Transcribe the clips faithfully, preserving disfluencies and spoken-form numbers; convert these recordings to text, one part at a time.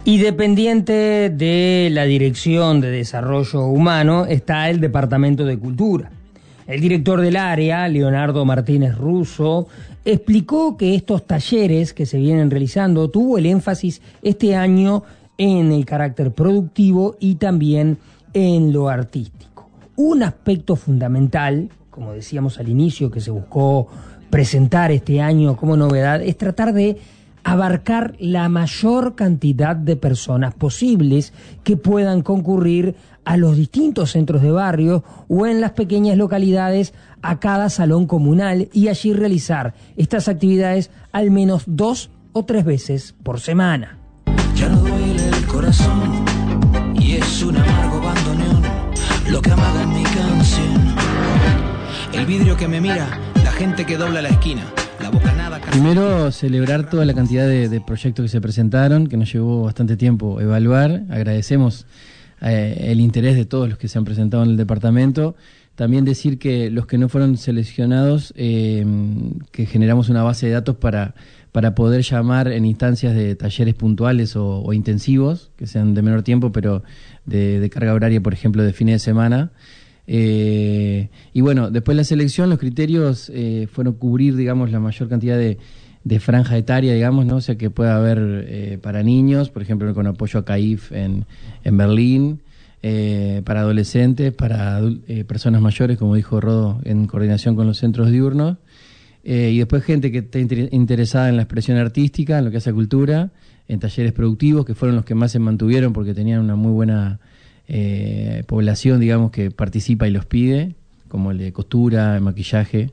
Y dependiente de la Dirección de Desarrollo Humano está el Departamento de Cultura. El director del área, Leonardo Martínez Russo, explicó que estos talleres que se vienen realizando tuvo el énfasis este año en el carácter productivo y también en lo artístico. Un aspecto fundamental, como decíamos al inicio, que se buscó presentar este año como novedad, es tratar de abarcar la mayor cantidad de personas posibles que puedan concurrir a los distintos centros de barrio o en las pequeñas localidades a cada salón comunal y allí realizar estas actividades al menos dos o tres veces por semana. Ya no duele el corazón y es un amargo bandoneón lo que amaga en mi canción. El vidrio que me mira, la gente que dobla la esquina. Primero, celebrar toda la cantidad de, de proyectos que se presentaron, que nos llevó bastante tiempo evaluar. Agradecemos eh, el interés de todos los que se han presentado en el departamento. También decir que los que no fueron seleccionados, eh, que generamos una base de datos para, para poder llamar en instancias de talleres puntuales o, o intensivos, que sean de menor tiempo, pero de, de carga horaria, por ejemplo, de fines de semana. Eh, y bueno, después de la selección, los criterios eh, fueron cubrir, digamos, la mayor cantidad de, de franja etaria, digamos, ¿no? O sea, que pueda haber eh, para niños, por ejemplo, con apoyo a CAIF en, en Berlín, eh, para adolescentes, para eh, personas mayores, como dijo Rodo, en coordinación con los centros diurnos, eh, y después gente que esté inter interesada en la expresión artística, en lo que hace cultura, en talleres productivos, que fueron los que más se mantuvieron porque tenían una muy buena Eh, población, digamos, que participa y los pide, como el de costura, el maquillaje.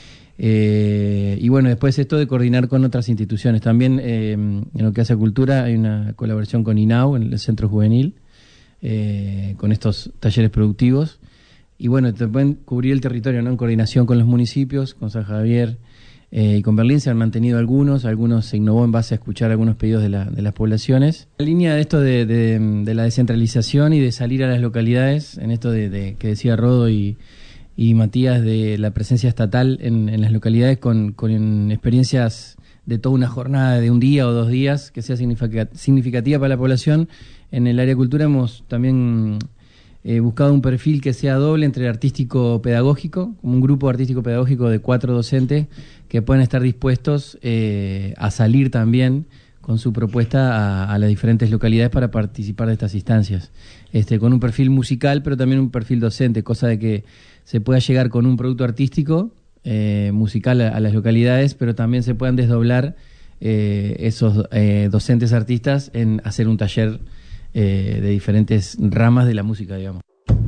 Eh, y bueno, después esto de coordinar con otras instituciones. También eh, en lo que hace a cultura hay una colaboración con INAU, en el Centro Juvenil, eh, con estos talleres productivos. Y bueno, te pueden cubrir el territorio, ¿no? En coordinación con los municipios, con San Javier eh, y con Berlín se han mantenido algunos, algunos se innovó en base a escuchar algunos pedidos de, la, de las poblaciones. La línea de esto de, de, de la descentralización y de salir a las localidades, en esto de, de que decía Rodo y, y Matías, de la presencia estatal en, en las localidades con, con experiencias de toda una jornada de un día o dos días que sea significativa para la población. En el área de cultura hemos también eh, buscado un perfil que sea doble entre artístico-pedagógico, como un grupo artístico-pedagógico de cuatro docentes que pueden estar dispuestos eh, a salir también con su propuesta a, a las diferentes localidades para participar de estas instancias, este, con un perfil musical pero también un perfil docente, cosa de que se pueda llegar con un producto artístico eh, musical a, a las localidades, pero también se puedan desdoblar eh, esos eh, docentes artistas en hacer un taller eh, de diferentes ramas de la música, digamos.